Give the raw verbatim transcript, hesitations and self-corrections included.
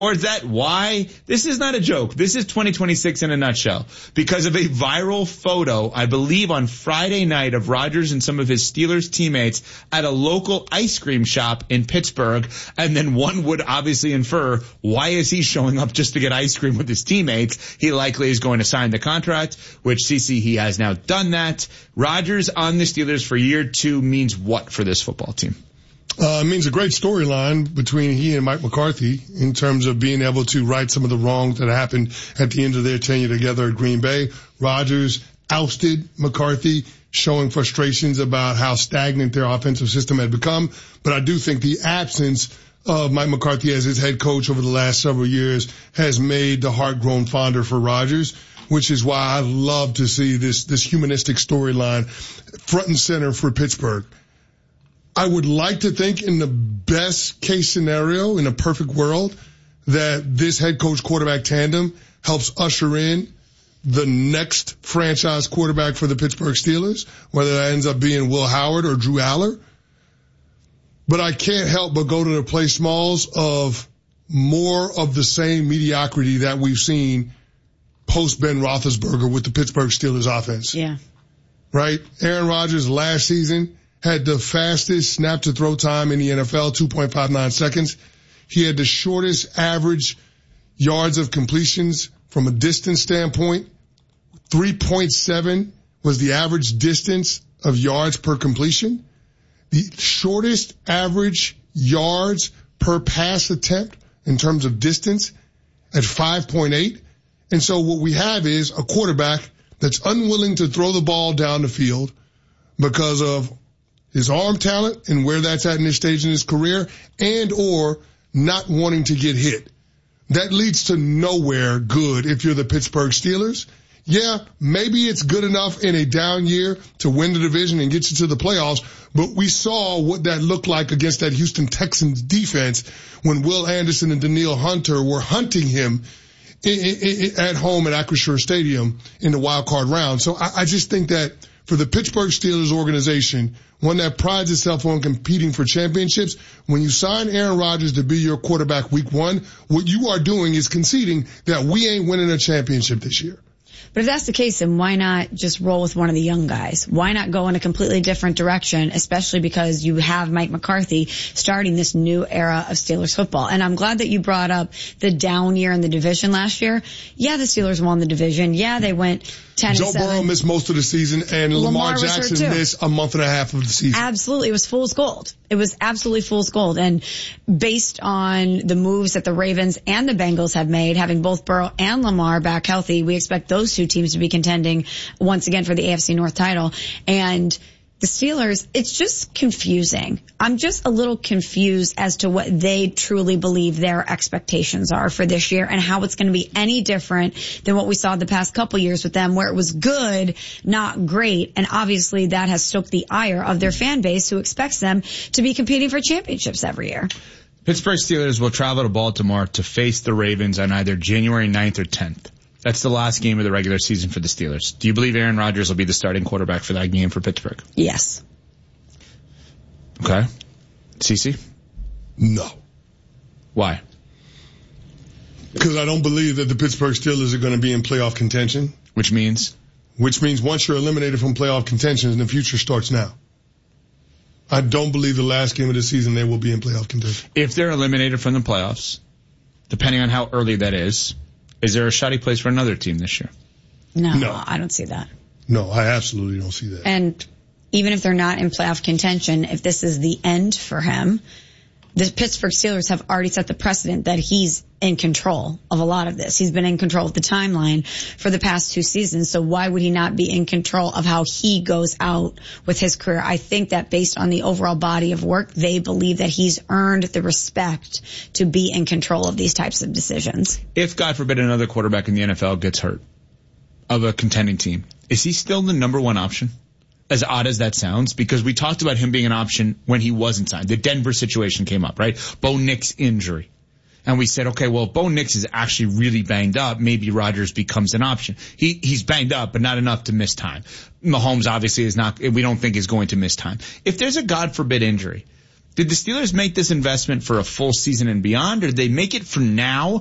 Or is that why? This is not a joke. This is twenty twenty-six in a nutshell. Because of a viral photo, I believe on Friday night, of Rodgers and some of his Steelers teammates at a local ice cream shop in Pittsburgh. And then one would obviously infer, why is he showing up just to get ice cream with his teammates? He likely is going to sign the contract, which C C, he has now done that. Rodgers on the Steelers for year two means what for this football team? Uh, it means a great storyline between he and Mike McCarthy in terms of being able to right some of the wrongs that happened at the end of their tenure together at Green Bay. Rodgers ousted McCarthy, showing frustrations about how stagnant their offensive system had become. But I do think the absence of Mike McCarthy as his head coach over the last several years has made the heart grown fonder for Rodgers, which is why I love to see this, this humanistic storyline front and center for Pittsburgh. I would like to think in the best case scenario, in a perfect world, that this head coach quarterback tandem helps usher in the next franchise quarterback for the Pittsburgh Steelers, whether that ends up being Will Howard or Drew Aller. But I can't help but go to the play smalls of more of the same mediocrity that we've seen post Ben Roethlisberger with the Pittsburgh Steelers offense. Yeah. Right? Aaron Rodgers last season had the fastest snap to throw time in the N F L, two point five nine seconds. He had the shortest average yards of completions from a distance standpoint. three point seven was the average distance of yards per completion. The shortest average yards per pass attempt in terms of distance at five point eight. And so what we have is a quarterback that's unwilling to throw the ball down the field because of his arm talent and where that's at in this stage in his career, and or not wanting to get hit. That leads to nowhere good if you're the Pittsburgh Steelers. Yeah, maybe it's good enough in a down year to win the division and get you to the playoffs, but we saw what that looked like against that Houston Texans defense when Will Anderson and Danielle Hunter were hunting him in, in, in, at home at Acrisure Stadium in the wild card round. So I, I just think that for the Pittsburgh Steelers organization, one that prides itself on competing for championships, when you sign Aaron Rodgers to be your quarterback week one, what you are doing is conceding that we ain't winning a championship this year. But if that's the case, then why not just roll with one of the young guys? Why not go in a completely different direction, especially because you have Mike McCarthy starting this new era of Steelers football? And I'm glad that you brought up the down year in the division last year. Yeah, the Steelers won the division. Yeah, they went ten and seven. Joe Burrow missed most of the season, and Lamar, Lamar Jackson missed a month and a half of the season. Absolutely. It was fool's gold. It was absolutely fool's gold. And based on the moves that the Ravens and the Bengals have made, having both Burrow and Lamar back healthy, we expect those two teams to be contending once again for the A F C North title. And the Steelers, it's just confusing. I'm just a little confused as to what they truly believe their expectations are for this year and how it's going to be any different than what we saw the past couple years with them, where it was good, not great. And obviously that has stoked the ire of their fan base, who expects them to be competing for championships every year. Pittsburgh Steelers will travel to Baltimore to face the Ravens on either January ninth or tenth. That's the last game of the regular season for the Steelers. Do you believe Aaron Rodgers will be the starting quarterback for that game for Pittsburgh? Yes. Okay. Cece? No. Why? Because I don't believe that the Pittsburgh Steelers are going to be in playoff contention. Which means? Which means once you're eliminated from playoff contention, the future starts now. I don't believe the last game of the season they will be in playoff contention. If they're eliminated from the playoffs, depending on how early that is, is there a shoddy place for another team this year? No, no, I don't see that. No, I absolutely don't see that. And even if they're not in playoff contention, if this is the end for him, the Pittsburgh Steelers have already set the precedent that he's in control of a lot of this. He's been in control of the timeline for the past two seasons. So why would he not be in control of how he goes out with his career? I think that based on the overall body of work, they believe that he's earned the respect to be in control of these types of decisions. If, God forbid, another quarterback in the N F L gets hurt of a contending team, is he still the number one option? As odd as that sounds, because we talked about him being an option when he wasn't signed. The Denver situation came up, right? Bo Nix injury. And we said, okay, well, if Bo Nix is actually really banged up, maybe Rodgers becomes an option. He, he's banged up, but not enough to miss time. Mahomes obviously is not, we don't think is going to miss time. If there's a God forbid injury, Did the Steelers make this investment for a full season and beyond, or did they make it for now